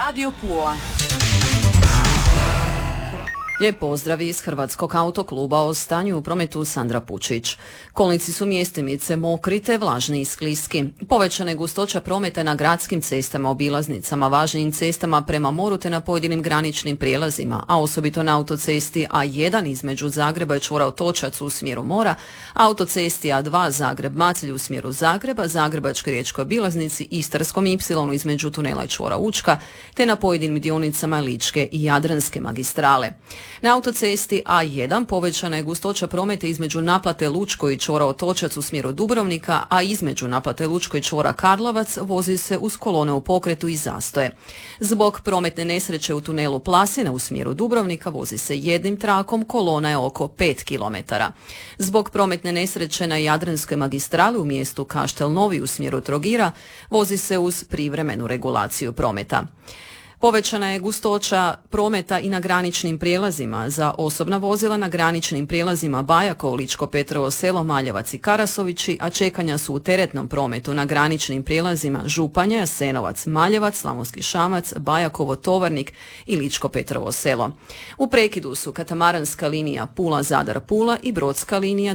Radio Pula. Lijep pozdrav iz Hrvatskog autokluba, o stanju u prometu Sandra Pučić. Kolnici su mjestimice mokri te vlažni i skliski. Povećana je gustoća prometa na gradskim cestama, obilaznicama, važnijim cestama prema moru te na pojedinim graničnim prijelazima, a osobito na autocesti A1 između Zagreba i čvora Otočac u smjeru mora, autocesti A2 Zagreb-Maclj u smjeru Zagreba, Zagrebačkoj riječkoj obilaznici, Istarskom Y između tunela i čvora Učka, te na pojedinim dionicama Ličke i Jadranske magistrale. Na autocesti A1 povećana je gustoća prometa između naplate Lučko i čvora Otočac u smjeru Dubrovnika, a između naplate Lučko i čvora Karlovac vozi se uz kolone u pokretu i zastoje. Zbog prometne nesreće u tunelu Plasina u smjeru Dubrovnika vozi se jednim trakom, kolona je oko 5 km. Zbog prometne nesreće na Jadranskoj magistrali u mjestu Kaštel Novi u smjeru Trogira vozi se uz privremenu regulaciju prometa. Povećana je gustoća prometa i na graničnim prijelazima. Za osobna vozila na graničnim prijelazima Bajakovo, Ličko Petrovo Selo, Maljevac i Karasovići, a čekanja su u teretnom prometu na graničnim prijelazima Županja, Jasenovac, Maljevac, Slavonski Šamac, Bajakovo, Tovarnik i Ličko Petrovo Selo. U prekidu su katamaranska linija Pula-Zadar-Pula i brodska linija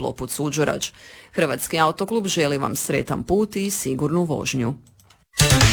Dubrovnik-Koločep-Lopuc-Uđurađ. Hrvatski autoklub želi vam sretan put i sigurnu vožnju.